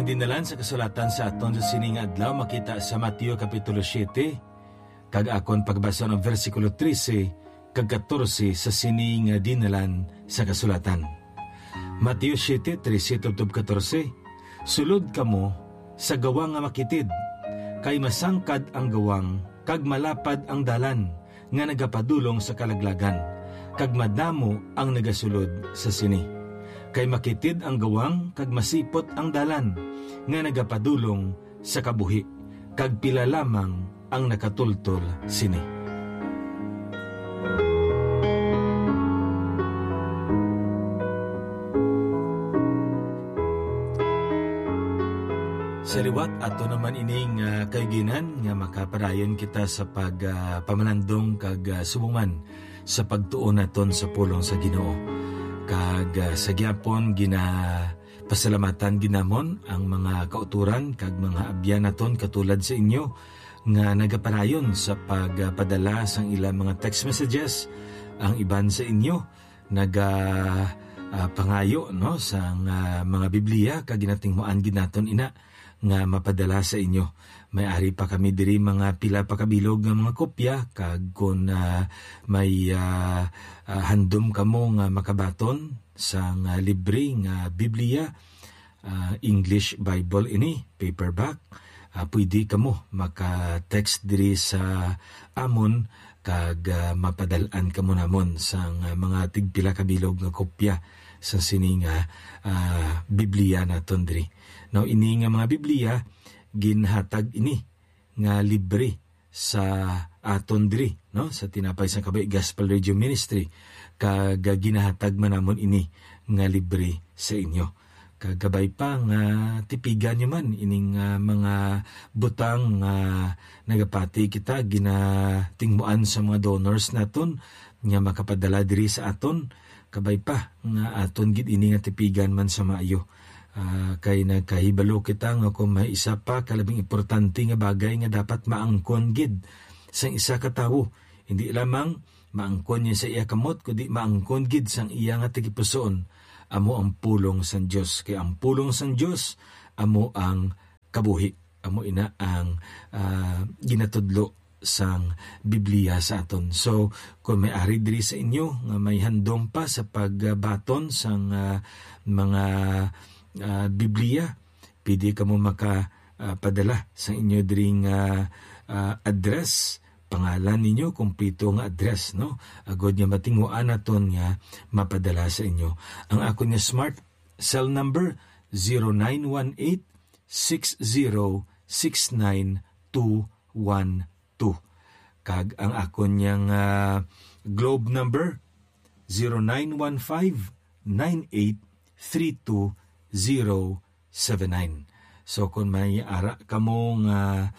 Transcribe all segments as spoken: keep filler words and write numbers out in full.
Ang dinalan sa kasulatan sa aton sa sining adlaw makita sa Mateo Kapitulo siyete, kag akon pagbasa ng versikulo trese kag katorse sa sining dinalan sa kasulatan. Mateo siyete, trese tubtob katorse, sulod kamo sa gawang nga makitid, kay masangkad ang gawang, kag malapad ang dalan, nga nagapadulong sa kalaglagan, kag madamo ang nagasulod sa sini. Kay makitid ang gawang, kag masipot ang dalan, nga nagapadulong sa kabuhi, kag pila lamang ang nakatultol sini. Sa liwat ato naman ining uh, kayginan nga makapadayon kita sa pagpamanandong uh, kag uh, subungan sa pagtuon naton sa pulong sa Ginoo. Kag uh, sa gyapon gina pasalamatan ginamon ang mga kauturan kag mga abyan naton katulad sa inyo nga nagapadayon sa pagpadala sang ilang mga text messages. Ang iban sa inyo naga uh, pangayo no sang uh, mga Biblia kag ginatingmoan ginaton ina nga mapadala sa inyo. May ari pa kami diri mga pila pa kabilog nga mga kopya kag kun uh, may uh, uh, handom kamo nga makabaton sa nga libre nga Biblia, uh, English Bible ini paperback, uh, pwede kamo maka-text diri sa amon kag uh, mapadalan kamo namon sa uh, mga tigpila kabilog nga kopya sa sining uh, uh, Biblia naton diri. Now ini nga mga Biblia ginhatag ini nga libre sa aton diri no sa tinapay sa Kabay Gospel Radio Ministry kag ginahatag man namon ini nga libre sa inyo. Kagabay pa nga tipigan nyo man ining uh, mga butang nga uh, nagapati kita ginatingmuan sa mga donors naton nga makapadala diri sa aton. Kabay pa nga aton gid ini nga tipigan man sa maayo. Uh, kay nagkahibalo kita nga kung may isa pa kalabing importante nga bagay nga dapat maangkon gid sang isa ka tawo. Hindi lamang maangkon niya sa iya kamot, kundi maangkon gid sang iya nga tigipusoon. Amo ang pulong sang Dios. Kay ang pulong sang Dios amo ang kabuhi. Amo ina ang uh, ginatudlo sang Biblia sa aton. So kung may ari diri sa inyo nga may handom pa sa pagbaton sang uh, mga Uh, Biblia, pwede ka mo makapadala uh, sa inyo diring uh, uh, address, pangalan ninyo, kumpleto nga address, no? Agod niya matinguan naton nga mapadala sa inyo. Ang ako niya smart cell number zero nine one eight six zero six nine two one two. Kag ang ako niyang uh, globe number zero nine one five nine eight three two zero seven nine. So kung may ara kamo nga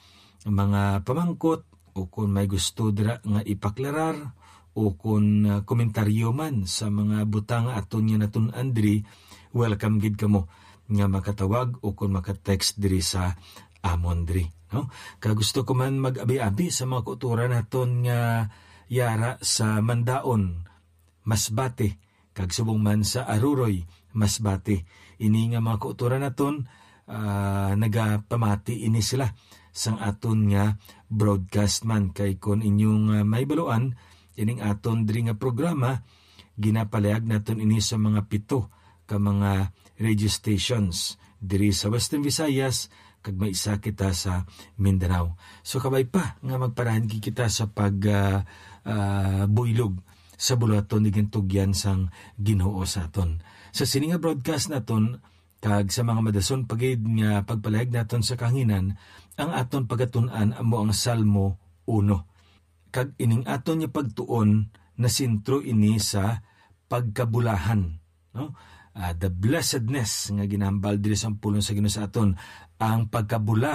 mga pamangkot o kung may gusto dira nga ipaklarar o kung uh, komentaryo man sa mga butang aton nga natun-an diri, welcome gid kamo nga makatawag o kung maka-text diri sa amon diri, no? Kaya gusto ko man mag-abi-abi sa mga kauturan naton nga yara sa Mandaon, Masbate, kag subong man sa Aruroy, Masbate. Ini nga mga kauturan naton uh, nagapamati ini sila sang aton nga broadcast man. Kay kun inyong uh, may baluan ining aton diri nga programa ginapalayag naton ini sa mga pito ka mga radio stations diri sa Western Visayas kag may isa kita sa Mindanao. So kabay pa nga magparahan kita sa pag uh, uh, buylog sa bulaton ni gintugyan sang Ginoo sa aton. Sa sini nga broadcast naton kag sa mga madason pagid nga pagpalayag naton sa kahanginan, ang aton pagatun-an amo ang Salmo one. Kag ining aton nga pagtuon na sentro ini sa pagkabulahan, no? Uh, the blessedness nga ginahambal diri sa pulong sa Ginoo sa aton, ang pagkabula